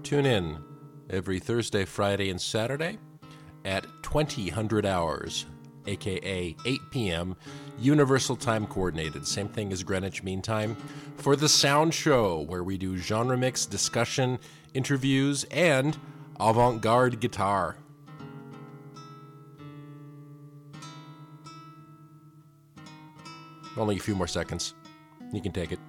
Tune in every Thursday, Friday, and Saturday at 2000 hours, aka 8 p.m. Universal Time Coordinated, same thing as Greenwich Mean Time, for The Sound Show, where we do genre mix, discussion, interviews, and avant-garde guitar. Only a few more seconds. You can take it.